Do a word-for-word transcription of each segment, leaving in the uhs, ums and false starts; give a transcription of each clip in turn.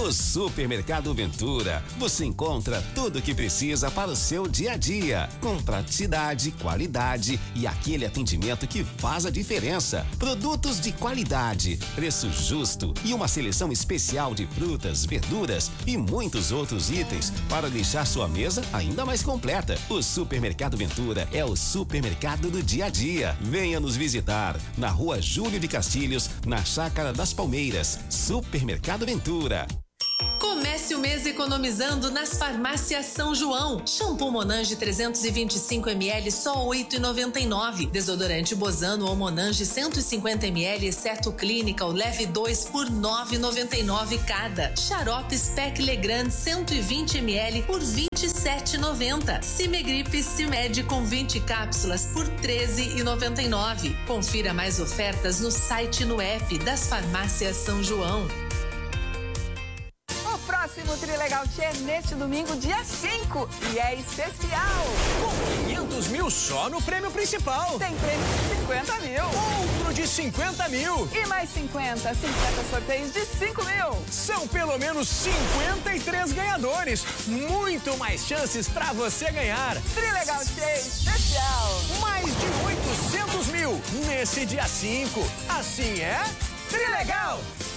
No Supermercado Ventura, você encontra tudo o que precisa para o seu dia a dia, com praticidade, qualidade e aquele atendimento que faz a diferença. Produtos de qualidade, preço justo e uma seleção especial de frutas, verduras e muitos outros itens para deixar sua mesa ainda mais completa. O Supermercado Ventura é o supermercado do dia a dia. Venha nos visitar na Rua Júlio de Castilhos, na Chácara das Palmeiras. Supermercado Ventura. Comece o mês economizando nas farmácias São João. Shampoo Monange trezentos e vinte e cinco mililitros só oito reais e noventa e nove. Desodorante Bozano ou Monange cento e cinquenta mililitros exceto Clinical leve dois por nove reais e noventa e nove cada. Xarope Spec Legrand cento e vinte mililitros por vinte e sete reais e noventa. Cimegrip Cimed com vinte cápsulas por treze reais e noventa e nove. Confira mais ofertas no site e no app das farmácias São João. Próximo Trilegal Tchê neste domingo, dia cinco, e é especial. Com quinhentos mil só no prêmio principal. Tem prêmio de cinquenta mil. Outro de cinquenta mil. E mais cinquenta, cinquenta sorteios de cinco mil. São pelo menos cinquenta e três ganhadores. Muito mais chances pra você ganhar. Trilegal Tchê especial. Mais de oitocentos mil nesse dia cinco. Assim é Trilegal.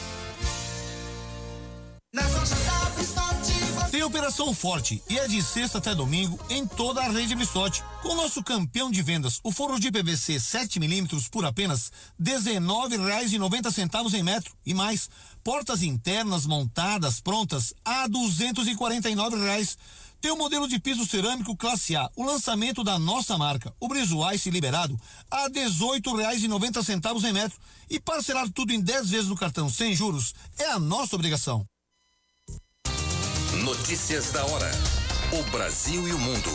Tem Operação Forte e é de sexta até domingo em toda a rede Bristote. Com o nosso campeão de vendas, o forro de P V C sete milímetros por apenas dezenove reais e noventa centavos em metro e mais. Portas internas montadas prontas a duzentos e quarenta e nove reais. Tem o modelo de piso cerâmico classe A, o lançamento da nossa marca, o Briso Ice liberado a dezoito reais e noventa centavos em metro e parcelar tudo em dez vezes no cartão sem juros é a nossa obrigação. Notícias da hora. O Brasil e o mundo.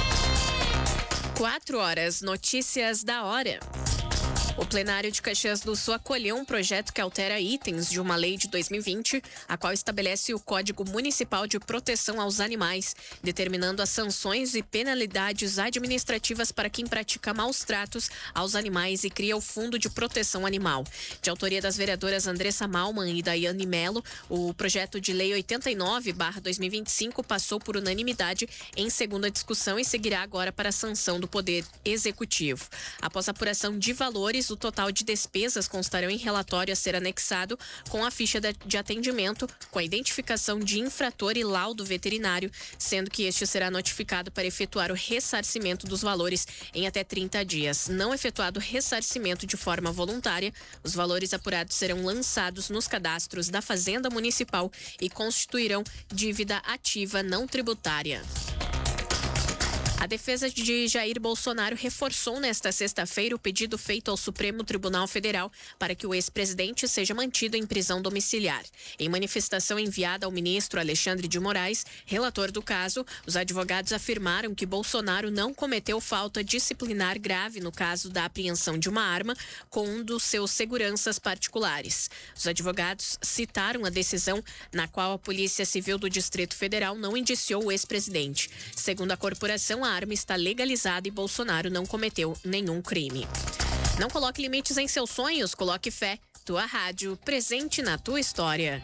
Quatro horas, notícias da hora. O plenário de Caxias do Sul acolheu um projeto que altera itens de uma lei de dois mil e vinte, a qual estabelece o Código Municipal de Proteção aos Animais, determinando as sanções e penalidades administrativas para quem pratica maus tratos aos animais e cria o Fundo de Proteção Animal. De autoria das vereadoras Andressa Malman e Daiane Melo, o projeto de lei oitenta e nove barra dois mil e vinte e cinco passou por unanimidade em segunda discussão e seguirá agora para a sanção do Poder Executivo. Após a apuração de valores, o total de despesas constarão em relatório a ser anexado com a ficha de atendimento, com a identificação de infrator e laudo veterinário, sendo que este será notificado para efetuar o ressarcimento dos valores em até trinta dias. Não efetuado ressarcimento de forma voluntária, os valores apurados serão lançados nos cadastros da Fazenda Municipal e constituirão dívida ativa não tributária. A defesa de Jair Bolsonaro reforçou nesta sexta-feira o pedido feito ao Supremo Tribunal Federal para que o ex-presidente seja mantido em prisão domiciliar. Em manifestação enviada ao ministro Alexandre de Moraes, relator do caso, os advogados afirmaram que Bolsonaro não cometeu falta disciplinar grave no caso da apreensão de uma arma com um dos seus seguranças particulares. Os advogados citaram a decisão na qual a Polícia Civil do Distrito Federal não indiciou o ex-presidente. Segundo a corporação, a arma está legalizada e Bolsonaro não cometeu nenhum crime. Não coloque limites em seus sonhos, coloque fé. Tua rádio, presente na tua história.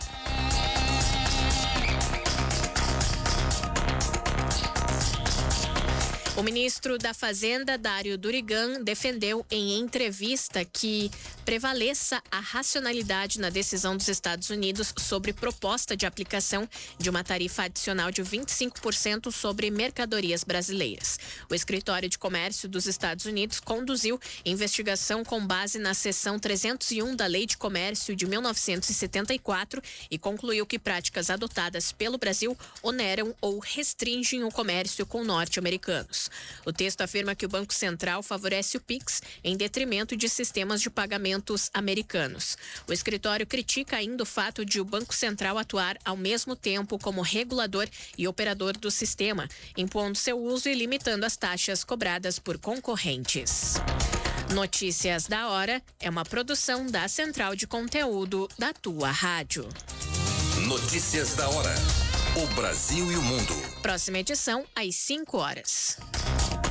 O ministro da Fazenda, Dário Durigan, defendeu em entrevista que prevaleça a racionalidade na decisão dos Estados Unidos sobre proposta de aplicação de uma tarifa adicional de vinte e cinco por cento sobre mercadorias brasileiras. O Escritório de Comércio dos Estados Unidos conduziu investigação com base na seção trezentos e um da Lei de Comércio de mil novecentos e setenta e quatro e concluiu que práticas adotadas pelo Brasil oneram ou restringem o comércio com norte-americanos. O texto afirma que o Banco Central favorece o Pix em detrimento de sistemas de pagamentos americanos. O escritório critica ainda o fato de o Banco Central atuar ao mesmo tempo como regulador e operador do sistema, impondo seu uso e limitando as taxas cobradas por concorrentes. Notícias da Hora é uma produção da Central de Conteúdo da Tua Rádio. Notícias da Hora. O Brasil e o mundo. Próxima edição às cinco horas.